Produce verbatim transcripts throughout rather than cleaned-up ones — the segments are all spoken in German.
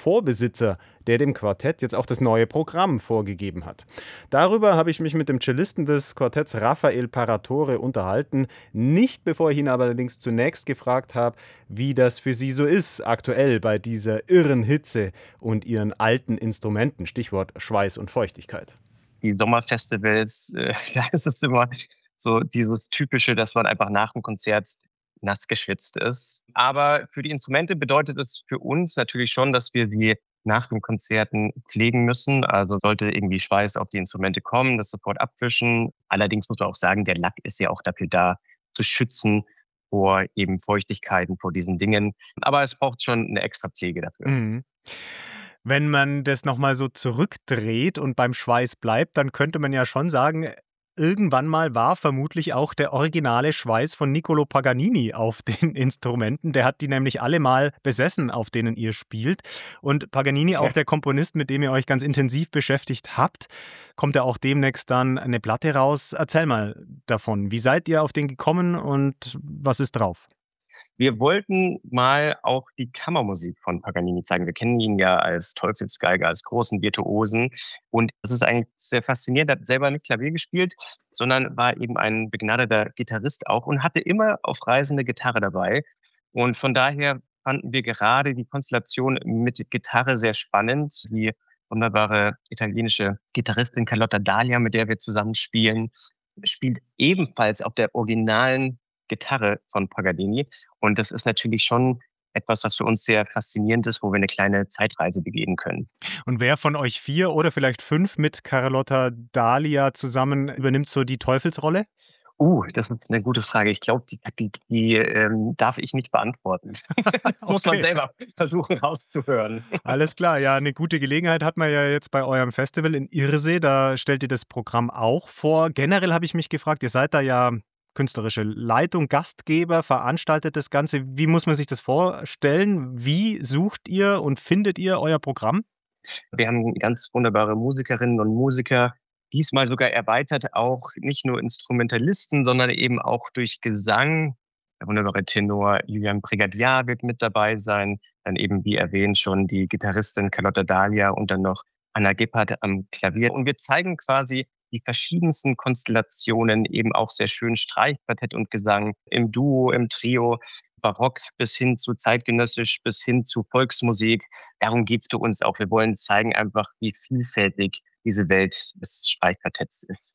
Vorbesitzer, der dem Quartett jetzt auch das neue Programm vorgegeben hat. Darüber habe ich mich mit dem Cellisten des Quartetts Rafael Paratore unterhalten, nicht bevor ich ihn aber allerdings zunächst gefragt habe, wie das für Sie so ist, aktuell bei dieser irren Hitze und Ihren alten Instrumenten, Stichwort Schweiß und Feuchtigkeit. Die Sommerfestivals, äh, da ist es immer so dieses Typische, dass man einfach nach dem Konzert nass geschwitzt ist. Aber für die Instrumente bedeutet es für uns natürlich schon, dass wir sie nach den Konzerten pflegen müssen. Also sollte irgendwie Schweiß auf die Instrumente kommen, das sofort abwischen. Allerdings muss man auch sagen, der Lack ist ja auch dafür da, zu schützen vor eben Feuchtigkeiten, vor diesen Dingen. Aber es braucht schon eine extra Pflege dafür. Mhm. Wenn man das nochmal so zurückdreht und beim Schweiß bleibt, dann könnte man ja schon sagen, irgendwann mal war vermutlich auch der originale Schweiß von Niccolo Paganini auf den Instrumenten. Der hat die nämlich alle mal besessen, auf denen ihr spielt. Und Paganini, auch der Komponist, mit dem ihr euch ganz intensiv beschäftigt habt, kommt ja auch demnächst dann eine Platte raus. Erzähl mal davon. Wie seid ihr auf den gekommen und was ist drauf? Wir wollten mal auch die Kammermusik von Paganini zeigen. Wir kennen ihn ja als Teufelsgeiger, als großen Virtuosen. Und das ist eigentlich sehr faszinierend. Er hat selber nicht Klavier gespielt, sondern war eben ein begnadeter Gitarrist auch und hatte immer auf Reisen eine Gitarre dabei. Und von daher fanden wir gerade die Konstellation mit Gitarre sehr spannend. Die wunderbare italienische Gitarristin Carlotta Dalia, mit der wir zusammen spielen, spielt ebenfalls auf der originalen Gitarre von Paganini. Und das ist natürlich schon etwas, was für uns sehr faszinierend ist, wo wir eine kleine Zeitreise begehen können. Und wer von euch vier oder vielleicht fünf mit Carlotta Dalia zusammen übernimmt so die Teufelsrolle? Uh, das ist eine gute Frage. Ich glaube, die, die, die ähm, darf ich nicht beantworten. Das muss man Okay, selber versuchen rauszuhören. alles klar. Ja, eine gute Gelegenheit hat man ja jetzt bei eurem Festival in Irsee. Da stellt ihr das Programm auch vor. Generell habe ich mich gefragt, ihr seid da ja künstlerische Leitung, Gastgeber, veranstaltet das Ganze. Wie muss man sich das vorstellen? Wie sucht ihr und findet ihr euer Programm? Wir haben ganz wunderbare Musikerinnen und Musiker, diesmal sogar erweitert, auch nicht nur Instrumentalisten, sondern eben auch durch Gesang. Der wunderbare Tenor Julian Brigadier wird mit dabei sein. Dann eben, wie erwähnt, schon die Gitarristin Carlotta Dalia und dann noch Anna Gebhardt am Klavier. Und wir zeigen quasi die verschiedensten Konstellationen, eben auch sehr schön Streichquartett und Gesang im Duo, im Trio, Barock bis hin zu zeitgenössisch, bis hin zu Volksmusik. Darum geht's für uns auch. Wir wollen zeigen einfach, wie vielfältig diese Welt des Streichquartetts ist.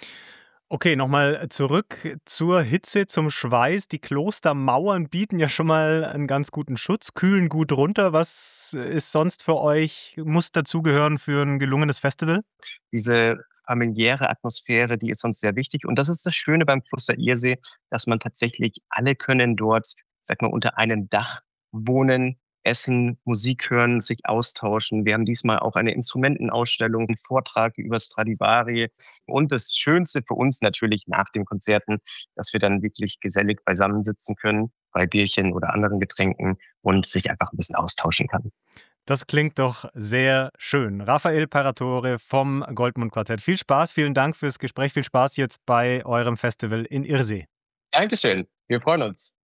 Okay, nochmal zurück zur Hitze, zum Schweiß. Die Klostermauern bieten ja schon mal einen ganz guten Schutz, kühlen gut runter. Was ist sonst für euch, muss dazugehören für ein gelungenes Festival? Diese familiäre Atmosphäre, die ist uns sehr wichtig. Und das ist das Schöne beim Kloster Irsee, dass man tatsächlich alle können dort, sag mal, unter einem Dach wohnen, essen, Musik hören, sich austauschen. Wir haben diesmal auch eine Instrumentenausstellung, einen Vortrag über Stradivari. Und das Schönste für uns natürlich nach den Konzerten, dass wir dann wirklich gesellig beisammensitzen können, bei Bierchen oder anderen Getränken und sich einfach ein bisschen austauschen kann. Das klingt doch sehr schön. Rafael Paratore vom Goldmund Quartett. Viel Spaß, vielen Dank fürs Gespräch. Viel Spaß jetzt bei eurem Festival in Irsee. Dankeschön. Wir freuen uns.